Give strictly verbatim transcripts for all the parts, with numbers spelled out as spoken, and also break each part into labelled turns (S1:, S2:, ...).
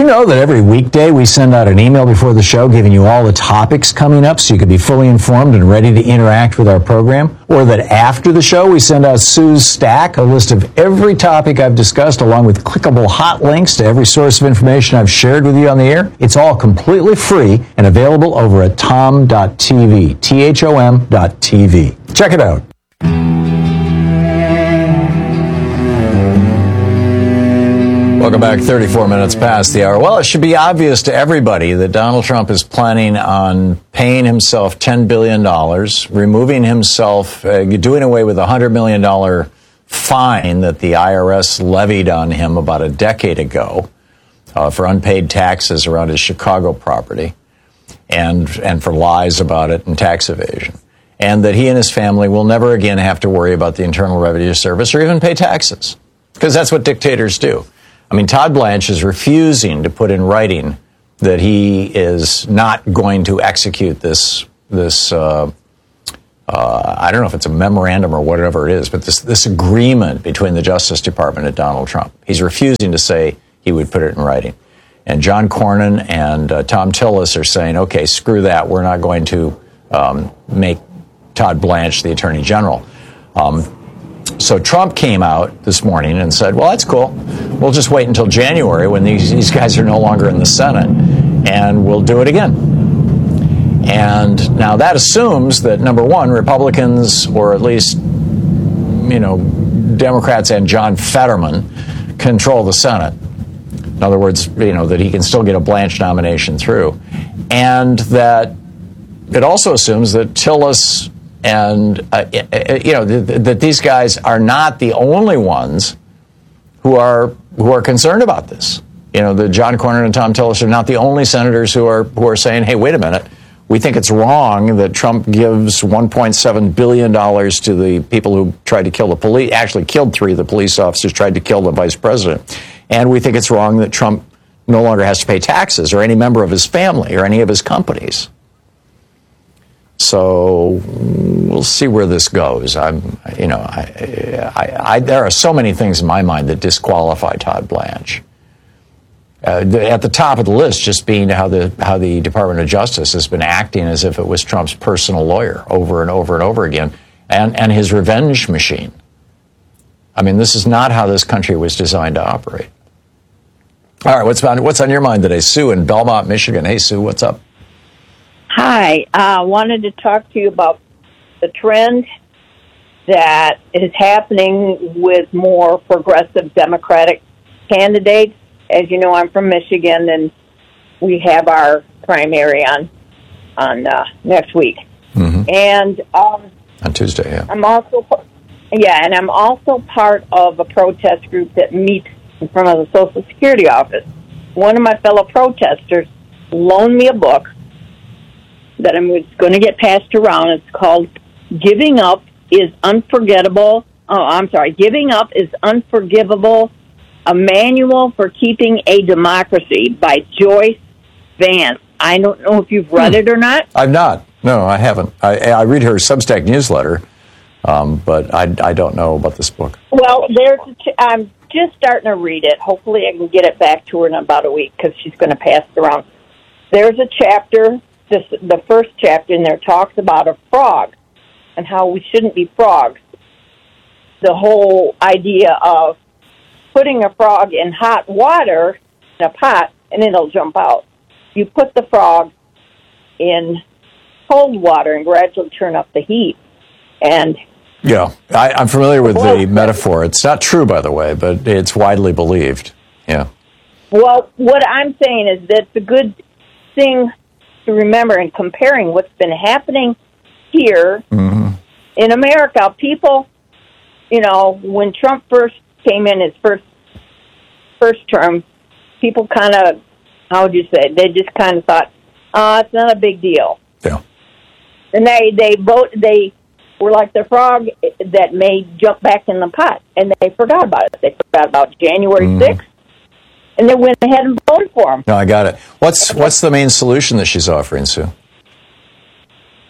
S1: know that every weekday we send out an email before the show giving you all the topics coming up so you can be fully informed and ready to interact with our program? Or that after the show we send out Sue's Stack, a list of every topic I've discussed along with clickable hot links to every source of information I've shared with you on the air? It's all completely free and available over at tom dot t v, T H O M dot T V. Check it out. Welcome back. thirty-four minutes past the hour. Well, it should be obvious to everybody that Donald Trump is planning on paying himself ten billion dollars, removing himself, uh, doing away with a one hundred million dollars fine that the I R S levied on him about a decade ago uh, for unpaid taxes around his Chicago property and and for lies about it and tax evasion. And that he and his family will never again have to worry about the Internal Revenue Service or even pay taxes, because that's what dictators do. I mean, Todd Blanche is refusing to put in writing that he is not going to execute this, this uh, uh, I don't know if it's a memorandum or whatever it is, but this, this agreement between the Justice Department and Donald Trump. He's refusing to say he would put it in writing. And John Cornyn and uh, Tom Tillis are saying, okay, screw that. We're not going to um, make Todd Blanche the Attorney General. Um, So Trump came out this morning and said, well, that's cool. We'll just wait until January when these, these guys are no longer in the Senate, and we'll do it again. And now that assumes that, number one, Republicans, or at least, you know, Democrats and John Fetterman control the Senate. In other words, you know, that he can still get a Blanche nomination through. And that it also assumes that Tillis and, uh, you know, th- th- that these guys are not the only ones who are who are concerned about this. You know, the John Cornyn and Tom Tillis are not the only senators who are who are saying, hey, wait a minute, we think it's wrong that Trump gives one point seven billion dollars to the people who tried to kill the police, actually killed three of the police officers, tried to kill the vice president. And we think it's wrong that Trump no longer has to pay taxes, or any member of his family, or any of his companies. So we'll see where this goes. I'm, you know, I, I, I, there are so many things in my mind that disqualify Todd Blanche. Uh, the, at the top of the list, just being how the how the Department of Justice has been acting as if it was Trump's personal lawyer over and over and over again, and and his revenge machine. I mean, this is not how this country was designed to operate. All right, what's on what's on your mind today, Sue in Belmont, Michigan? Hey, Sue, what's up?
S2: Hi, I uh, wanted to talk to you about the trend that is happening with more progressive Democratic candidates. As you know, I'm from Michigan, and we have our primary on on uh, next week.
S1: Mm-hmm.
S2: And um,
S1: on Tuesday, yeah.
S2: I'm also, yeah, and I'm also part of a protest group that meets in front of the Social Security office. One of my fellow protesters loaned me a book that I'm going to get passed around. It's called Giving Up is Unforgettable. Oh, I'm sorry. Giving Up is Unforgivable, A Manual for Keeping a Democracy by Joyce Vance. I don't know if you've read hmm. it or not.
S1: I've not. No, I haven't. I, I read her Substack newsletter, um, but I, I don't know about this book.
S2: Well, there's a ch- I'm just starting to read it. Hopefully I can get it back to her in about a week because she's going to pass it around. There's a chapter... This, the first chapter in there talks about a frog and how we shouldn't be frogs. The whole idea of putting a frog in hot water in a pot and it'll jump out. You put the frog in cold water and gradually turn up the heat. And
S1: yeah, I, I'm familiar with the metaphor. It's not true, by the way, but it's widely believed. Yeah.
S2: Well, what I'm saying is that's a good thing to remember in comparing what's been happening here
S1: mm-hmm.
S2: in America. People, you know, when Trump first came in his first first term, people kind of, how would you say, they just kind of thought, oh, it's not a big deal.
S1: Yeah.
S2: And they, they vote, they were like the frog that may jump back in the pot, and they forgot about it. They forgot about January sixth. And they went ahead and voted for him.
S1: No, I got it. What's what's the main solution that she's offering, Sue?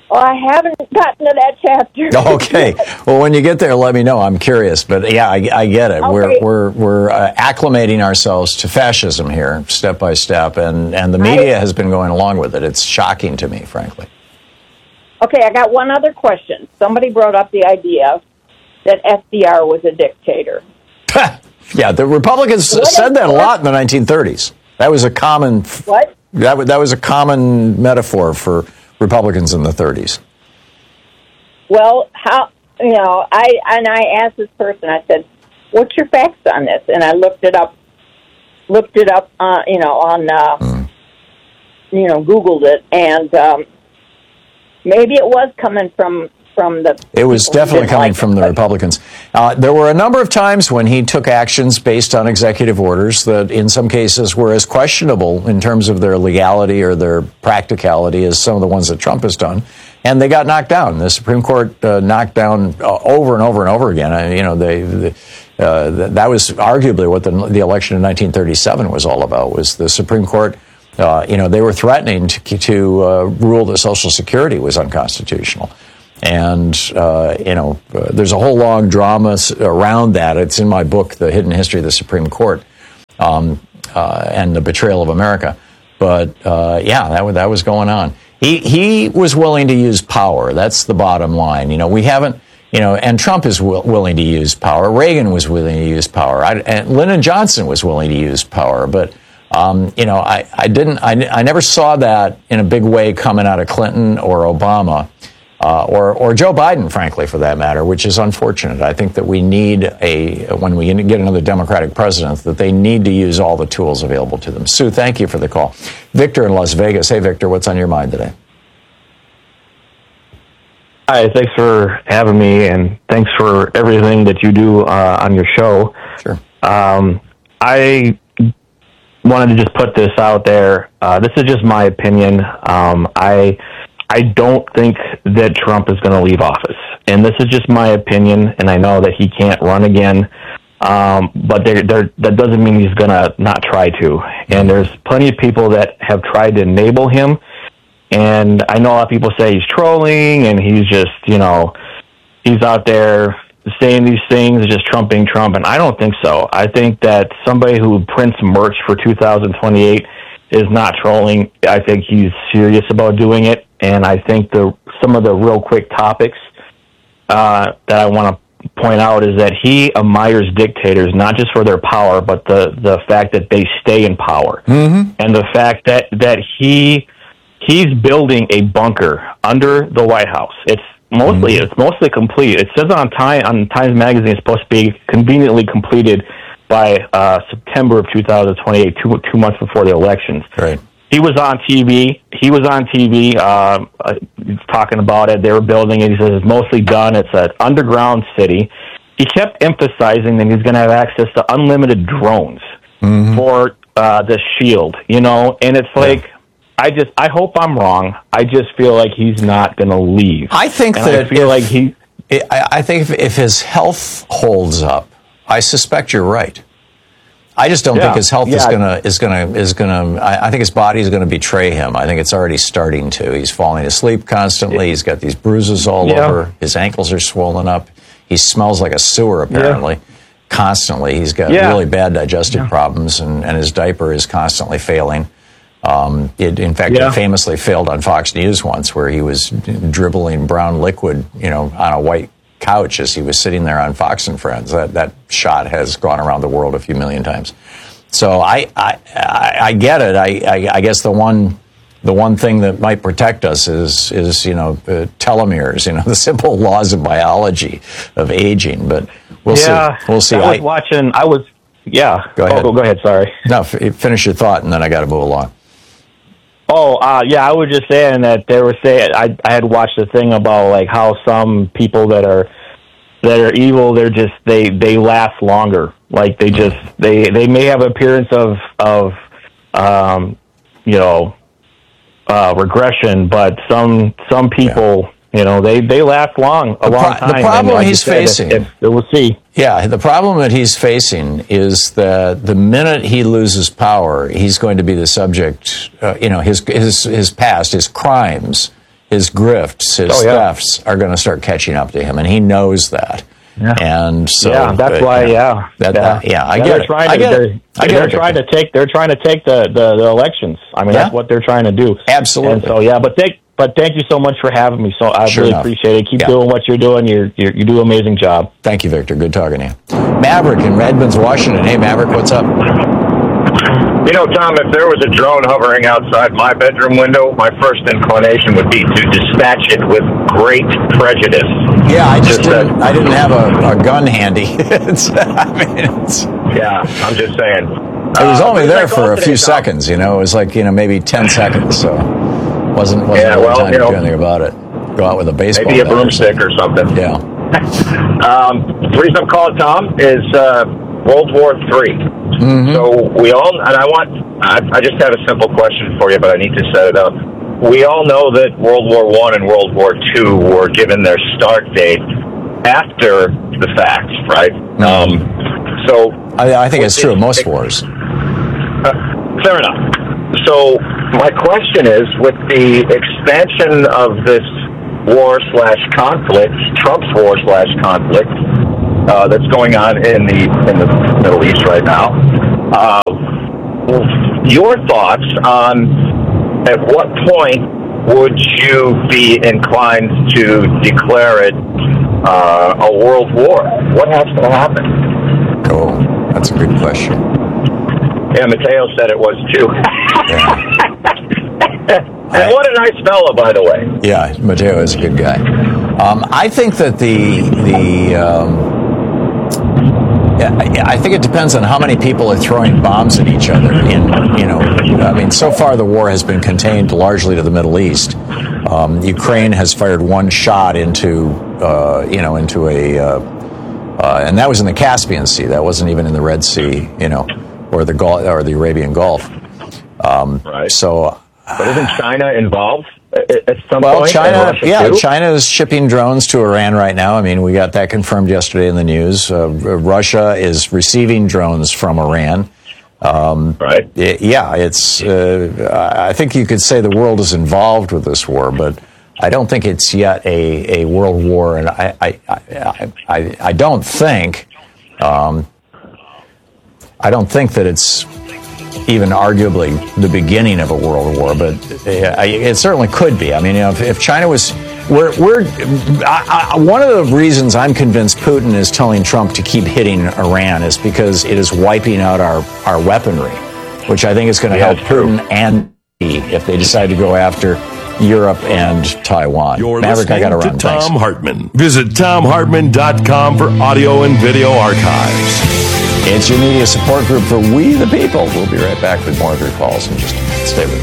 S2: Well, I haven't gotten to that chapter.
S1: Okay. Well, when you get there, let me know. I'm curious. But yeah, I, I get it. Okay. We're we're we're uh, acclimating ourselves to fascism here, step by step, and and the media I, has been going along with it. It's shocking to me, frankly.
S2: Okay, I got one other question. Somebody brought up the idea that F D R was a dictator.
S1: Yeah, the Republicans what said that a lot in the nineteen thirties. That was a common
S2: what?
S1: That that was a common metaphor for Republicans in the thirties.
S2: Well, how you know? I and I asked this person. I said, "What's your facts on this?" And I looked it up. Looked it up. Uh, you know, on uh, mm. you know, Googled it, and um, maybe it was coming from. From the
S1: it was definitely coming like from the Republicans. Uh, there were a number of times when he took actions based on executive orders that in some cases were as questionable in terms of their legality or their practicality as some of the ones that Trump has done. And they got knocked down. The Supreme Court uh, knocked down uh, over and over and over again. I, you know, they, they, uh, that was arguably what the, the election in nineteen thirty-seven was all about, was the Supreme Court. Uh, you know, they were threatening to, to uh, rule that Social Security was unconstitutional. And, uh, you know, uh, there's a whole long drama around that. It's in my book, The Hidden History of the Supreme Court, um, uh, and the Betrayal of America. But, uh, yeah, that, that was going on. He, he was willing to use power. That's the bottom line. You know, we haven't, you know, and Trump is w- willing to use power. Reagan was willing to use power. I, and Lyndon Johnson was willing to use power. But, um, you know, I, I didn't, I, I never saw that in a big way coming out of Clinton or Obama. Uh, or, or Joe Biden, frankly, for that matter, which is unfortunate. I think that we need a, when we get another Democratic president, that they need to use all the tools available to them. Sue, thank you for the call. Victor in Las Vegas. Hey, Victor, what's on your mind today?
S3: Hi, thanks for having me, and thanks for everything that you do uh, on your show.
S1: Sure.
S3: Um, I wanted to just put this out there. Uh, this is just my opinion. Um, I... I don't think that Trump is going to leave office. And this is just my opinion, and I know that he can't run again. Um, but they're, they're, that doesn't mean he's going to not try to. And there's plenty of people that have tried to enable him. And I know a lot of people say he's trolling, and he's just, you know, he's out there saying these things, just trumping Trump. And I don't think so. I think that somebody who prints merch for two thousand twenty-eight is not trolling. I think he's serious about doing it. And I think the some of the real quick topics uh, that I want to point out is that he admires dictators, not just for their power, but the, the fact that they stay in power.
S1: Mm-hmm.
S3: And the fact that, that he he's building a bunker under the White House. It's mostly mm-hmm. it's mostly complete. It says on Time on Times Magazine it's supposed to be conveniently completed by uh, September of two thousand twenty-eight, two two months before the elections.
S1: Right.
S3: He was on T V. He was on T V uh, uh, talking about it. They were building it. He says it's mostly done. It's an underground city. He kept emphasizing that he's going to have access to unlimited drones mm-hmm. for uh, the shield, you know, and it's like, yeah. I just, I hope I'm wrong. I just feel like he's not going to leave.
S1: I think
S3: and
S1: that
S3: I feel
S1: if,
S3: like he,
S1: I think if, if his health holds up, I suspect you're right. I just don't yeah, think his health yeah. is gonna is gonna is gonna. I, I think his body is gonna betray him. I think it's already starting to. He's falling asleep constantly. He's got these bruises all yeah. over. His ankles are swollen up. He smells like a sewer apparently, yeah. constantly. He's got yeah. really bad digestive yeah. problems, and, and his diaper is constantly failing. Um, it, in fact, yeah. it famously failed on Fox News once, where he was dribbling brown liquid, you know, on a white couch as he was sitting there on Fox and Friends. That that shot has gone around the world a few million times. So I I, I, I get it. I, I I guess the one the one thing that might protect us is is you know uh, telomeres, you know, the simple laws of biology of aging. But we'll
S3: yeah,
S1: see. We'll see.
S3: I was I, watching. I was yeah.
S1: Go ahead.
S3: Oh, go ahead. Sorry.
S1: No, f- finish your thought, and then I got to move along.
S3: Oh, uh, yeah, I was just saying that they were saying, I, I had watched a thing about, like, how some people that are, that are evil, they're just, they, they last longer. Like, they just, they, they may have appearance of, of, um, you know, uh, regression, but some, some people, yeah. you know, they, they last long, a
S1: the
S3: long
S1: pro-
S3: time.
S1: The problem and he's facing.
S3: It, it, we'll see.
S1: Yeah, the problem that he's facing is that the minute he loses power, he's going to be the subject, uh, you know, his his his past, his crimes, his grifts, his
S3: oh, yeah.
S1: thefts are going to start catching up to him, and he knows that.
S3: Yeah.
S1: And so,
S3: yeah, that's
S1: uh,
S3: why,
S1: yeah,
S3: yeah,
S1: that,
S3: yeah,
S1: uh, yeah, I
S3: yeah,
S1: get
S3: they're
S1: it.
S3: Trying to,
S1: I get
S3: they're,
S1: it. I get
S3: they're
S1: it.
S3: trying to take. They're trying to take the, the, the elections. I mean,
S1: Yeah.
S3: that's what they're trying to do.
S1: Absolutely.
S3: And so, yeah, but thank, but thank you so much for having me. So I
S1: Sure
S3: really
S1: enough.
S3: appreciate it. Keep
S1: Yeah.
S3: doing what you're doing. You're, you're you do an amazing job.
S1: Thank you, Victor. Good talking to you. Maverick in Redlands, Washington. Hey, Maverick, what's up?
S4: You know, Tom, if there was a drone hovering outside my bedroom window, my first inclination would be to dispatch it with great prejudice.
S1: Yeah, I just,
S4: Just, uh,
S1: didn't, I didn't have a, a gun handy. it's, I mean, it's,
S4: Yeah, I'm just saying.
S1: it was
S4: Uh,
S1: only
S4: where's
S1: there
S4: that
S1: for
S4: call
S1: a few
S4: today, Tom?
S1: seconds, you know. It was like, you know, maybe ten seconds, so wasn't, wasn't
S4: Yeah,
S1: really
S4: well,
S1: time
S4: you
S1: to do
S4: know,
S1: anything about it. Go out with a baseball
S4: Maybe a
S1: bat or
S4: broomstick or something.
S1: Yeah.
S4: Um, the reason I'm calling Tom is uh, World War Three.
S1: Mm-hmm.
S4: So we all, and I want, I, I just have a simple question for you, but I need to set it up. We all know that World War One and World War Two were given their start date after the fact, right?
S1: Mm-hmm.
S4: Um, so
S1: I, I think it's
S4: with
S1: true of
S4: this-
S1: most wars.
S4: Uh, fair enough. So my question is, with the expansion of this war slash conflict, Trump's war slash conflict, uh, that's going on in the in the Middle East right now, uh, your thoughts on at what point would you be inclined to declare it uh, a world war? What has to happen?
S1: Oh, that's a good question.
S4: Yeah, Mateo said it was too. And what a nice fella, by the way.
S1: Yeah, Mateo is a good guy. Um, I think that the the um, yeah, I I think it depends on how many people are throwing bombs at each other. In you know, I mean, so far the war has been contained largely to the Middle East. Um, Ukraine has fired one shot into uh, you know into a uh, uh, and that was in the Caspian Sea. That wasn't even in the Red Sea, you know, or the Gulf or the Arabian Gulf. Um,
S4: Right.
S1: So.
S4: But isn't China involved at some
S1: Well,
S4: point?
S1: China,
S4: And Russia
S1: yeah,
S4: too?
S1: China is shipping drones to Iran right now. I mean, we got that confirmed yesterday in the news. Uh, Russia is receiving drones from Iran. Um,
S4: Right.
S1: it- yeah, it's. Uh, I think you could say the world is involved with this war, but I don't think it's yet a, a world war, and I I, I, I, I don't think. Um, I don't think that it's even arguably the beginning of a world war, but uh, it certainly could be. I mean, you know, if, if China was, we're, we're I, I, one of the reasons I'm convinced Putin is telling Trump to keep hitting Iran is because it is wiping out our, our weaponry, which I think is going to
S4: Yeah,
S1: help
S4: it's true.
S1: Putin and if they decide to go after Europe and Taiwan.
S5: You're
S1: Maverick, I
S5: listening
S1: got to
S5: to
S1: run.
S5: Tom
S1: Thanks.
S5: Hartman. Visit tom hartman dot com for audio and video archives.
S1: It's your media support group for We the People. We'll be right back with more of your calls in just a minute. Stay with us.